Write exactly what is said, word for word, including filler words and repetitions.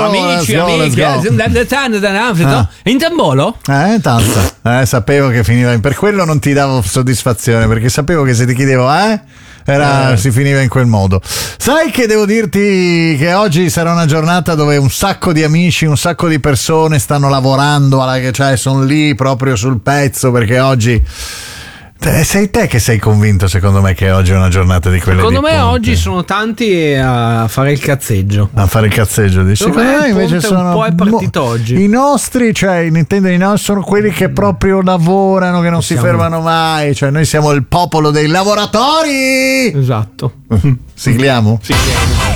go, amici, let's go, amiche, let's go. Ah. in tambolo? Eh, tanto. Eh, sapevo che finiva. Per quello non ti davo soddisfazione, perché sapevo che se ti chiedevo, eh, era, eh. si finiva in quel modo. Sai che devo dirti che oggi sarà una giornata dove un sacco di amici, un sacco di persone stanno lavorando, cioè sono lì proprio sul pezzo, perché oggi. Sei te che sei convinto, secondo me, che oggi è una giornata di quelle secondo di me punte. Oggi sono tanti a fare il cazzeggio a fare il cazzeggio dici? Secondo me invece sono un po' è partito mo- oggi i nostri, cioè intendo i nostri, sono quelli che proprio lavorano, che non siamo... si fermano mai, cioè noi siamo il popolo dei lavoratori. Esatto. Sigliamo? Sigliamo.